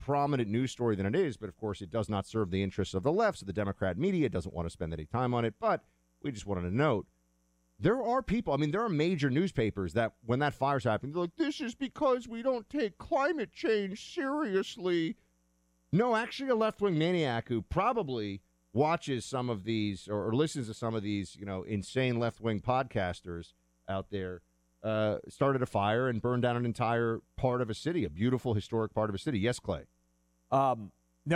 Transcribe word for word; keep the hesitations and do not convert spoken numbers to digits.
prominent news story than it is, but of course it does not serve the interests of the left, so the Democrat media doesn't want to spend any time on it. But we just wanted to note, there are people, I mean, there are major newspapers that when that fire's happening, they're like, this is because we don't take climate change seriously. No, actually a left-wing maniac who probably watches some of these or, or listens to some of these, you know, insane left-wing podcasters out there, uh, started a fire and burned down an entire part of a city, a beautiful historic part of a city. Yes, Clay. Um,